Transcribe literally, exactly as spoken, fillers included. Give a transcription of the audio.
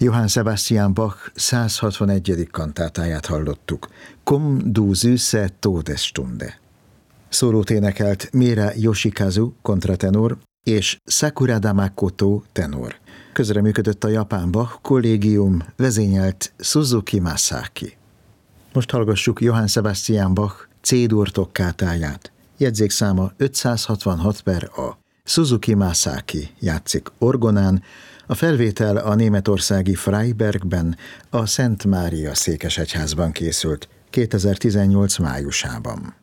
Johann Sebastian Bach száz hatvanegyedik kantátáját hallottuk. Komm du süße Todesstunde. Szólót énekelt Mira Yoshikazu, kontratenor, és Sakurada Makoto, tenor. Közreműködött a japán Bach kollégium, vezényelt Suzuki Masaki. Most hallgassuk Johann Sebastian Bach C-dur tokkátáját. Jegyzékszáma ötszázhatvanhat per A. Suzuki Masaki játszik orgonán, a felvétel a németországi Freibergben, a Szent Mária székesegyházban készült kétezer-tizennyolc májusában.